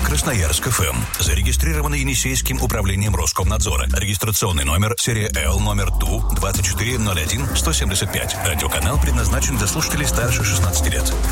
Красноярск ФМ. Зарегистрировано Енисейским управлением Роскомнадзора. Регистрационный номер серия L номер ТУ 2401-175. Радиоканал предназначен для слушателей старше 16 лет.